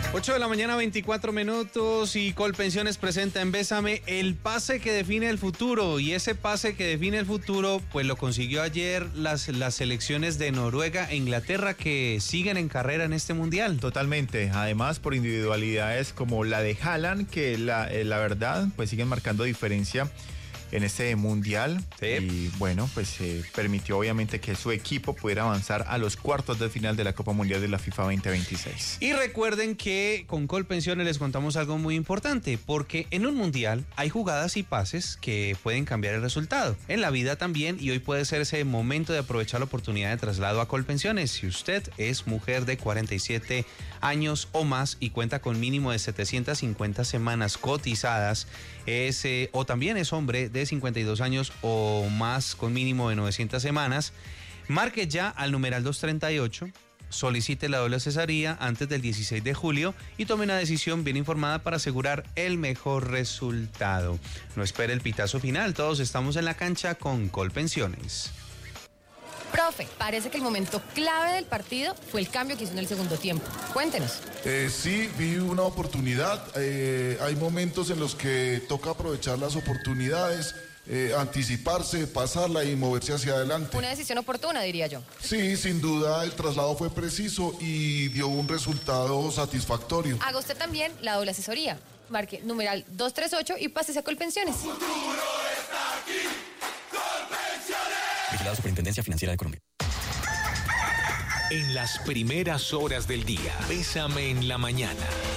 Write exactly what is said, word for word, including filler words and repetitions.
ocho de la mañana, veinticuatro minutos, y Colpensiones presenta en Bésame el pase que define el futuro. Y ese pase que define el futuro, pues lo consiguió ayer las, las selecciones de Noruega e Inglaterra, que siguen en carrera en este mundial. Totalmente, además por individualidades como la de Haaland, que la, eh, la verdad, pues siguen marcando diferencia en este mundial. Sí. Y bueno, pues eh, permitió obviamente que su equipo pudiera avanzar a los cuartos de final de la Copa Mundial de la FIFA veinte veintiséis. Y recuerden que con Colpensiones les contamos algo muy importante, porque en un mundial hay jugadas y pases que pueden cambiar el resultado. En la vida también, y hoy puede ser ese momento de aprovechar la oportunidad de traslado a Colpensiones. Si usted es mujer de cuarenta y siete años o más y cuenta con mínimo de setecientas cincuenta semanas cotizadas, es, eh, o también es hombre de de cincuenta y dos años o más con mínimo de novecientas semanas, marque ya al numeral doscientos treinta y ocho, solicite la doble cesárea antes del dieciséis de julio y tome una decisión bien informada para asegurar el mejor resultado. No espere el pitazo final, todos estamos en la cancha con Colpensiones. Profe, parece que el momento clave del partido fue el cambio que hizo en el segundo tiempo. Cuéntenos. Eh, sí, vi una oportunidad. Eh, hay momentos en los que toca aprovechar las oportunidades, eh, anticiparse, pasarla y moverse hacia adelante. Una decisión oportuna, diría yo. Sí, sin duda el traslado fue preciso y dio un resultado satisfactorio. Haga usted también la doble asesoría. Marque numeral doscientos treinta y ocho y pásese a Colpensiones. Futuro está aquí. Vigilado Superintendencia Financiera de Colombia. En las primeras horas del día, Bésame en la mañana.